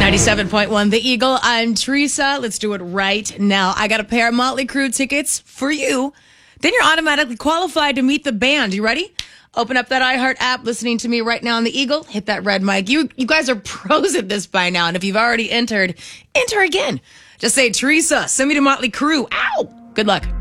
97.1 The Eagle. I'm Teresa. Let's do it right now. I got a pair of Motley Crue tickets for you. Then you're automatically qualified to meet the band. You ready? Open up that iHeart app, listening to me right now on The Eagle. Hit that red mic. You guys are pros at this by now. And if you've already entered, enter again. Just say, Teresa, send me to Motley Crue. Ow! Good luck.